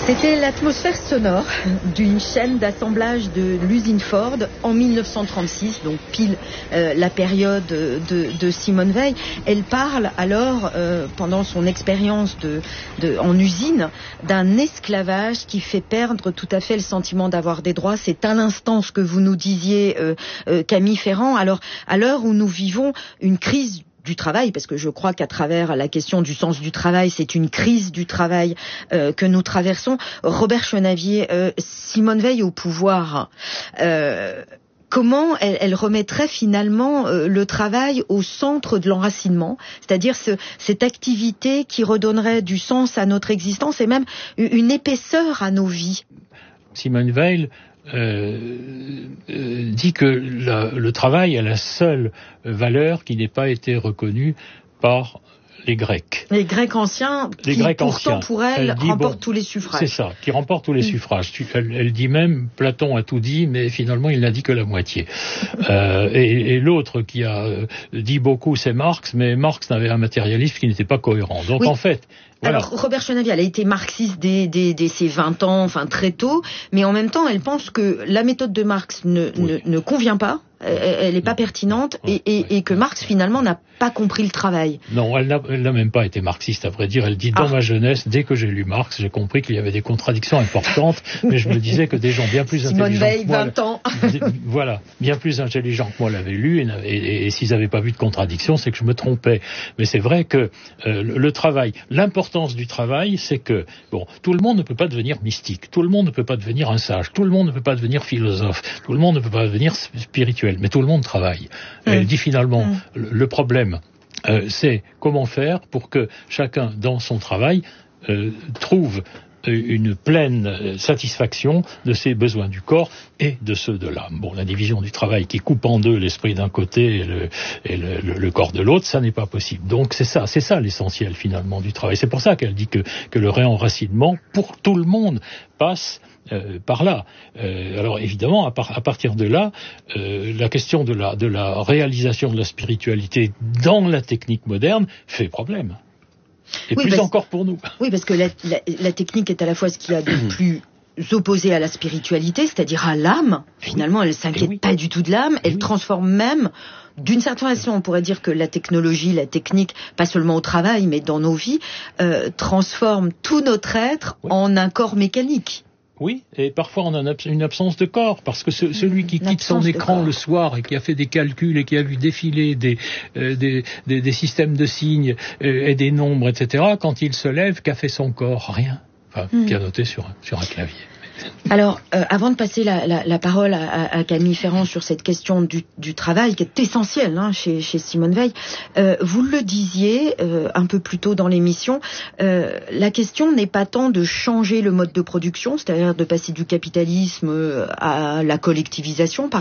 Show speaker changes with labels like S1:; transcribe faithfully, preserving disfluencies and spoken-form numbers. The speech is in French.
S1: C'était l'atmosphère sonore d'une chaîne d'assemblage de l'usine Ford en mille neuf cent trente-six, donc pile euh, la période de, de Simone Veil. Elle parle alors, euh, pendant son expérience de, de, en usine, d'un esclavage qui fait perdre tout à fait le sentiment d'avoir des droits. C'est à l'instant ce que vous nous disiez, euh, euh, Camille Ferrand. Alors, à l'heure où nous vivons une crise du travail, parce que je crois qu'à travers la question du sens du travail, c'est une crise du travail euh, que nous traversons. Robert Chenavier, euh, Simone Veil au pouvoir, euh, comment elle, elle remettrait finalement euh, le travail au centre de l'enracinement, c'est-à-dire ce, cette activité qui redonnerait du sens à notre existence et même une épaisseur à nos vies?
S2: Simone Veil Euh, euh, dit que la, le travail a la seule valeur qui n'ait pas été reconnue par les Grecs.
S1: Les Grecs anciens,
S2: les
S1: qui
S2: Grecs
S1: pourtant
S2: anciens.
S1: pour elle,
S2: elle dit,
S1: remportent
S2: bon,
S1: tous les suffrages.
S2: C'est ça, qui remportent tous les mmh. suffrages. Elle, elle dit même, Platon a tout dit, mais finalement il n'a dit que la moitié. euh, et, et l'autre qui a euh, dit beaucoup, c'est Marx, mais Marx n'avait un matérialisme qui n'était pas cohérent. Donc oui. en fait... Voilà.
S1: Alors, Robert Chenavier, elle a été marxiste dès, dès, dès ses vingt ans, enfin très tôt, mais en même temps, elle pense que la méthode de Marx ne, oui. ne, ne convient pas, elle n'est pas pertinente, et, et, et que Marx, finalement, n'a pas compris le travail.
S2: Non, elle n'a, elle n'a même pas été marxiste, à vrai dire. Elle dit, dans ah. ma jeunesse, dès que j'ai lu Marx, j'ai compris qu'il y avait des contradictions importantes, mais je me disais que des gens bien plus
S1: Simone
S2: intelligents
S1: Veil,
S2: que moi...
S1: vingt ans.
S2: Voilà, bien plus intelligents que moi l'avaient lu, et, et, et s'ils n'avaient pas vu de contradiction, c'est que je me trompais. Mais c'est vrai que euh, le, le travail, l'importance du travail, c'est que, bon, tout le monde ne peut pas devenir mystique, tout le monde ne peut pas devenir un sage, tout le monde ne peut pas devenir philosophe, tout le monde ne peut pas devenir spirituel, mais tout le monde travaille. Mmh. Elle dit finalement, mmh. le, le problème, euh, c'est comment faire pour que chacun, dans son travail, euh, trouve une pleine satisfaction de ses besoins du corps et de ceux de l'âme. Bon, la division du travail qui coupe en deux l'esprit d'un côté et le, et le, le, le corps de l'autre, ça n'est pas possible. Donc c'est ça, c'est ça l'essentiel finalement du travail. C'est pour ça qu'elle dit que, que le réenracinement, pour tout le monde, passe Euh, par là. Euh, alors évidemment, à, par, à partir de là, euh, la question de la, de la réalisation de la spiritualité dans la technique moderne fait problème. Et oui, plus parce, encore pour nous.
S1: Oui, parce que la, la, la technique est à la fois ce qu'il y a de plus opposé à la spiritualité, c'est-à-dire à l'âme. Finalement, elle ne s'inquiète oui. pas du tout de l'âme. Elle oui. transforme même, d'une certaine façon, on pourrait dire que la technologie, la technique, pas seulement au travail, mais dans nos vies, euh, transforme tout notre être oui. en un corps mécanique.
S2: Oui, et parfois on a une absence de corps, parce que ce, celui qui quitte son écran le soir et qui a fait des calculs et qui a vu défiler des, euh, des, des, des systèmes de signes euh, et des nombres, et cetera, quand il se lève, qu'a fait son corps? Rien. Enfin, mmh. pianoté sur, sur un clavier.
S1: Alors, euh, avant de passer la, la, la parole à, à Camille Ferrand sur cette question du, du travail, qui est essentielle hein, chez, chez Simone Veil, euh, vous le disiez euh, un peu plus tôt dans l'émission, euh, la question n'est pas tant de changer le mode de production, c'est-à-dire de passer du capitalisme à la collectivisation, par